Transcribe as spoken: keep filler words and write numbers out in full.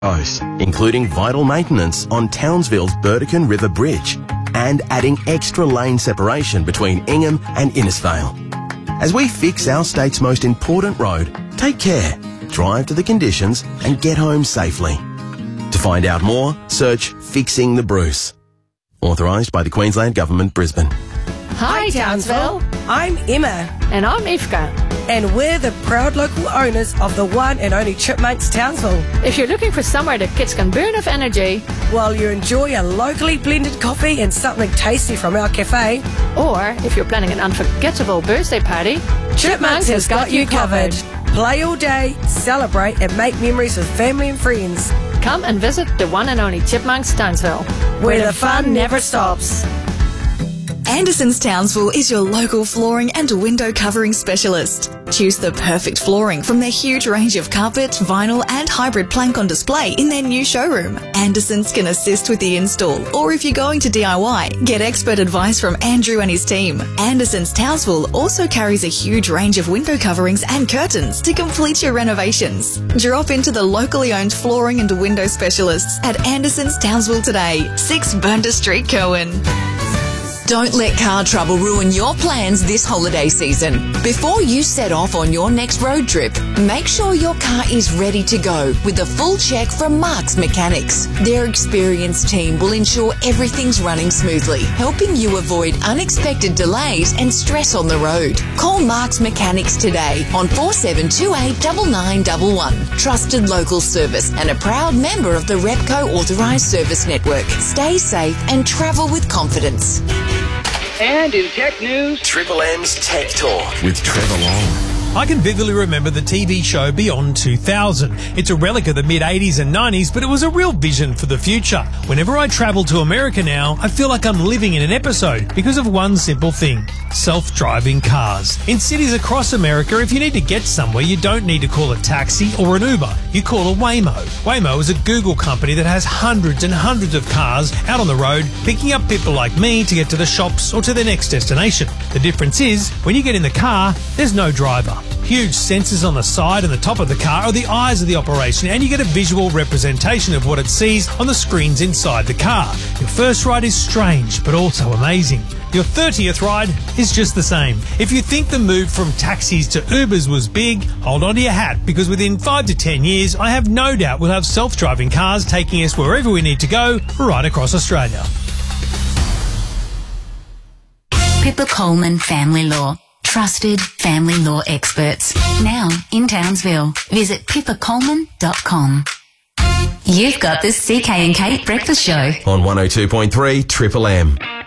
including vital maintenance on Townsville's Burdekin River Bridge and adding extra lane separation between Ingham and Innisfail. As we fix our state's most important road, take care, drive to the conditions and get home safely. To find out more, search Fixing the Bruce. Authorised by the Queensland Government, Brisbane. Hi, Townsville. I'm Emma. And I'm Ifka. And we're the proud local owners of the one and only Chipmunks Townsville. If you're looking for somewhere the kids can burn off energy, while you enjoy a locally blended coffee and something tasty from our cafe, or if you're planning an unforgettable birthday party, Chipmunks has got you covered. Play all day, celebrate and make memories with family and friends. Come and visit the one and only Chipmunks Townsville, where, where the fun never stops. Anderson's Townsville is your local flooring and window covering specialist. Choose the perfect flooring from their huge range of carpet, vinyl and hybrid plank on display in their new showroom. Anderson's can assist with the install, or if you're going to D I Y, get expert advice from Andrew and his team. Anderson's Townsville also carries a huge range of window coverings and curtains to complete your renovations. Drop into the locally owned flooring and window specialists at Anderson's Townsville today, six Burnda Street, Cohen. Don't let car trouble ruin your plans this holiday season. Before you set off on your next road trip, make sure your car is ready to go with a full check from Mark's Mechanics. Their experienced team will ensure everything's running smoothly, helping you avoid unexpected delays and stress on the road. Call Mark's Mechanics today on four seven two eight nine nine one one. Trusted local service and a proud member of the Repco Authorised Service Network. Stay safe and travel with confidence. And in tech news, Triple M's Tech Talk with Trevor Long. I can vividly remember the T V show Beyond two thousand. It's a relic of the mid-eighties and nineties, but it was a real vision for the future. Whenever I travel to America now, I feel like I'm living in an episode because of one simple thing: self-driving cars. In cities across America, if you need to get somewhere, you don't need to call a taxi or an Uber. You call a Waymo. Waymo is a Google company that has hundreds and hundreds of cars out on the road, picking up people like me to get to the shops or to their next destination. The difference is, when you get in the car, there's no driver. Huge sensors on the side and the top of the car are the eyes of the operation, and you get a visual representation of what it sees on the screens inside the car. Your first ride is strange, but also amazing. Your thirtieth ride is just the same. If you think the move from taxis to Ubers was big, hold on to your hat, because within five to ten years, I have no doubt we'll have self-driving cars taking us wherever we need to go right across Australia. Pippa Coleman Family Law. Trusted family law experts. Now in Townsville. Visit pippa coleman dot com. You've got the C K and Kate Breakfast Show on one oh two point three Triple M.